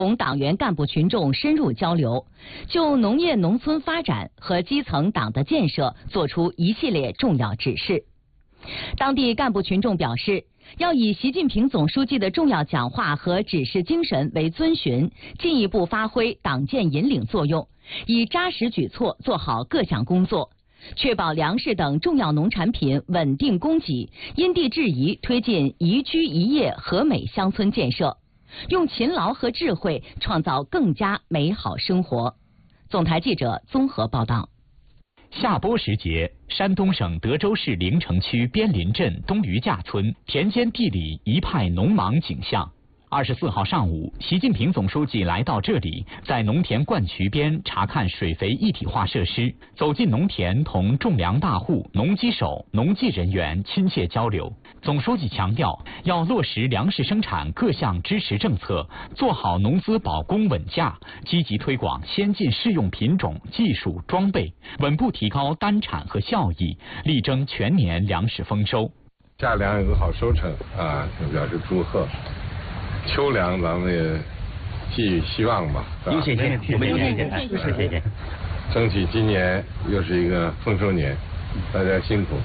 同党员干部群众深入交流，就农业农村发展和基层党的建设作出一系列重要指示。当地干部群众表示，要以习近平总书记的重要讲话和指示精神为遵循，进一步发挥党建引领作用，以扎实举措做好各项工作，确保粮食等重要农产品稳定供给，因地制宜推进宜居宜业和美乡村建设，用勤劳和智慧创造更加美好生活。总台记者综合报道。 夏播时节，山东省德州市临城区边林镇东余架村田间地里一派农忙景象。24号上午，习近平总书记来到这里，在农田灌渠边查看水肥一体化设施，走进农田，同种粮大户、农机手、农技人员亲切交流。总书记强调，要落实粮食生产各项支持政策，做好农资保供稳价，积极推广先进适用品种、技术、装备，稳步提高单产和效益，力争全年粮食丰收。 夏粮有个好收成啊，就表示祝贺。秋粮咱们也寄予希望吧， 有信心，我们有信心， 争取今年又是一个丰收年，大家辛苦。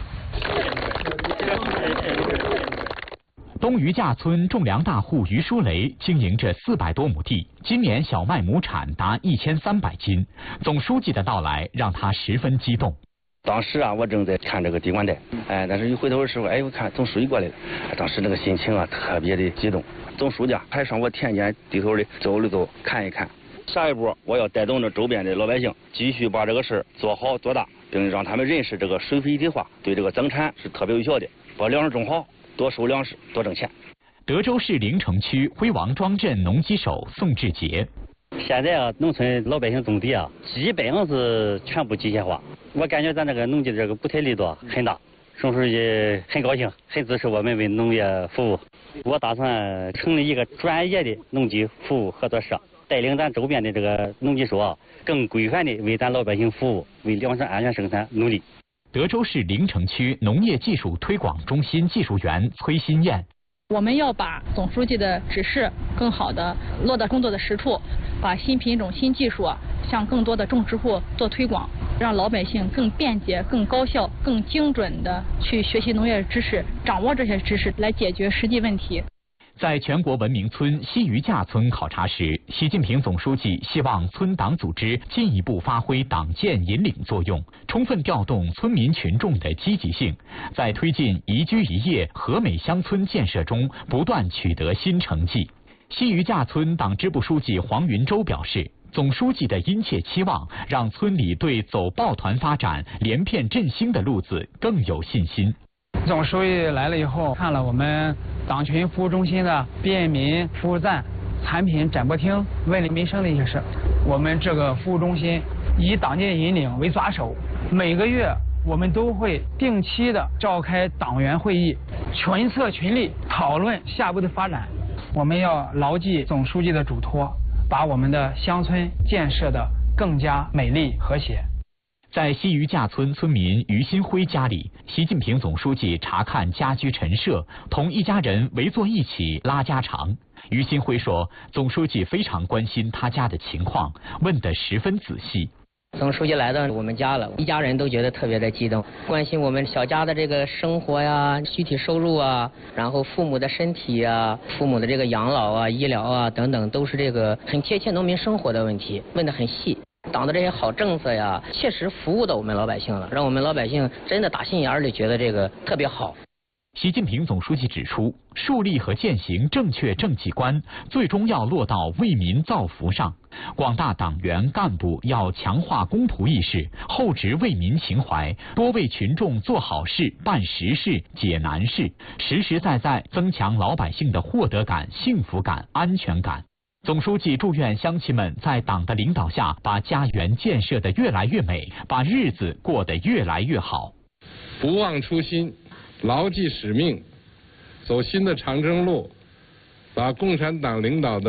东余架村种粮大户于书雷经营着400多亩地，今年小麦亩产达1300斤。总书记的到来让他十分激动。 当时啊，我正在看这个地管带，但是一回头的时候，我看总书记过来了，当时那个心情啊特别的激动。总书记还上我田间低头的走了走，看一看。下一步我要带动着周边的老百姓，继续把这个事做好做大，并让他们认识这个水肥一体化对这个增产是特别有效的，把粮食种好，多收粮食，多挣钱。 德州市临城区辉王庄镇农机手宋志杰。 现在啊，农村老百姓种地啊，基本上是全部机械化。我感觉咱这个农机的这个补贴力度很大，宋书记很高兴，很支持我们为农业服务。我打算成立一个专业的农机服务合作社，带领咱周边的这个农机手啊，更规范的为咱老百姓服务，为粮食安全生产努力。 德州市临城区农业技术推广中心技术员崔新燕。 我们要把总书记的指示更好的落到工作的实处，把新品种、新技术向更多的种植户做推广，让老百姓更便捷、更高效、更精准的去学习农业知识，掌握这些知识来解决实际问题。 在全国文明村西余架村考察时，习近平总书记希望村党组织进一步发挥党建引领作用，充分调动村民群众的积极性，在推进宜居宜业和美乡村建设中不断取得新成绩。西余架村党支部书记黄云洲表示，总书记的殷切期望让村里对走抱团发展、连片振兴的路子更有信心。 总书记来了以后，看了我们党群服务中心的便民服务站、产品展播厅、问理民生的一些事。我们这个服务中心以党建引领为抓手，每个月我们都会定期的召开党员会议，群策群力讨论下步的发展。我们要牢记总书记的嘱托，把我们的乡村建设的更加美丽和谐。 在西余架村村民于新辉家里，习近平总书记查看家居陈设，同一家人围坐一起拉家常。于新辉说，总书记非常关心他家的情况，问得十分仔细。 总书记来到我们家了，一家人都觉得特别的激动，关心我们小家的这个生活呀、具体收入啊，然后父母的身体啊、父母的这个养老啊、医疗啊等等，都是这个很贴切农民生活的问题，问得很细。党的这些好政策呀，切实服务到我们老百姓了，让我们老百姓真的打心眼里觉得这个特别好。 习近平总书记指出，树立和践行正确政绩观，最终要落到为民造福上。广大党员干部要强化公仆意识，厚植为民情怀，多为群众做好事、办实事、解难事，实实在在增强老百姓的获得感、幸福感、安全感。总书记祝愿乡亲们在党的领导下，把家园建设得越来越美，把日子过得越来越好。 不忘初心，牢记使命，走新的长征路，把共产党领导的